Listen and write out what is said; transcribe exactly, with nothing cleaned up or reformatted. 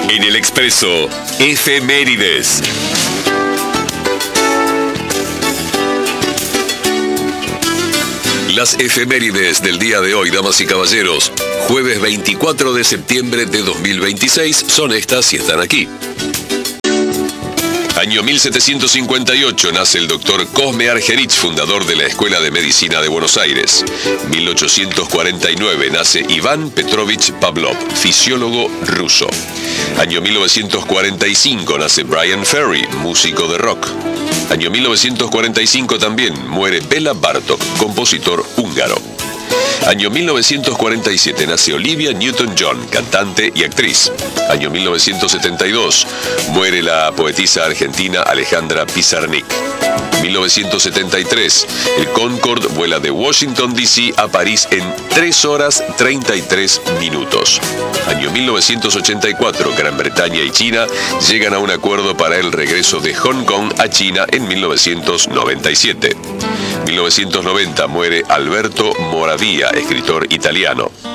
En el Expreso, efemérides. Las efemérides del día de hoy, damas y caballeros, jueves veinticuatro de septiembre de dos mil veintiséis, son estas y están aquí. Año mil setecientos cincuenta y ocho nace el doctor Cosme Argerich, fundador de la Escuela de Medicina de Buenos Aires. mil ochocientos cuarenta y nueve nace Iván Petrovich Pavlov, fisiólogo ruso. Año mil novecientos cuarenta y cinco nace Brian Ferry, músico de rock. Año mil novecientos cuarenta y cinco también muere Béla Bartók, compositor húngaro. Año mil novecientos cuarenta y siete nace Olivia Newton-John, cantante y actriz. Año mil novecientos setenta y dos muere la poetisa argentina Alejandra Pizarnik. mil novecientos setenta y tres el Concorde vuela de Washington D C a París en tres horas treinta y tres minutos. Año mil novecientos ochenta y cuatro Gran Bretaña y China llegan a un acuerdo para el regreso de Hong Kong a China en mil novecientos noventa y siete. mil novecientos noventa muere Alberto Moravia, escritor italiano.